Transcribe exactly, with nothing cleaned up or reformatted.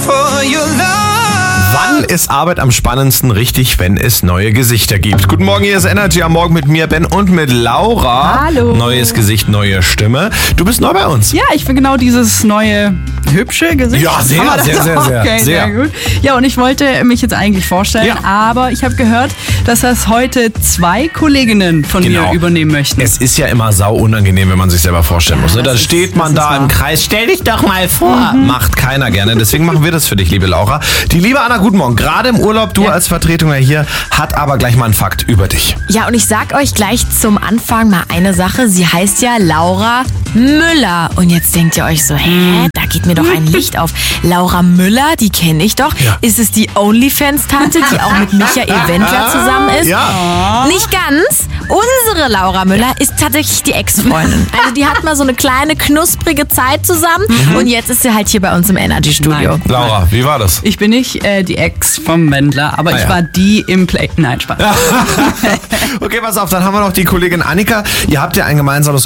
for your love. Wann ist Arbeit am spannendsten? Richtig, wenn es neue Gesichter gibt. Guten Morgen, hier ist Energy am Morgen mit mir, Ben, und mit Laura. Hallo. Neues Gesicht, neue Stimme. Du bist neu bei uns. Ja, ich bin genau dieses neue, hübsche Gesicht. Ja, sehr, Kann man das sehr, sehr, auch? sehr, Okay, sehr. sehr gut. Ja, und ich wollte mich jetzt eigentlich vorstellen, Ja. aber ich habe gehört, dass das heute zwei Kolleginnen von Genau. mir übernehmen möchten. Es ist ja immer sau unangenehm, wenn man sich selber vorstellen muss. Ne? Da das ist- steht man das ist da im wahr. Kreis. Stell dich doch mal vor. Macht keiner gerne. Deswegen machen wir das für dich, liebe Laura. Die liebe Anna, guten Morgen. Gerade im Urlaub, du Ja. als Vertretung hier, hat aber gleich mal einen Fakt über dich. Ja, und ich sag euch gleich zum Anfang mal eine Sache. Sie heißt ja Laura Müller. Und jetzt denkt ihr euch so, hä, da geht mir doch ein Licht auf. Laura Müller, die kenne ich doch. Ja. Ist es die OnlyFans-Tante, die auch mit Michael Wendler zusammen ist? Ja. Nicht ganz. Unsere Laura Müller ist tatsächlich die Ex-Freundin. Also die hat mal so eine kleine, knusprige Zeit zusammen. Und jetzt ist sie halt hier bei uns im Energy-Studio. Nein. Laura, wie war das? Ich bin nicht äh, die Ex vom Wendler, aber Ah, ich ja. war die im Play... Nein, Spaß. Okay, pass auf, dann haben wir noch die Kollegin Annika. Ihr habt ja ein gemeinsames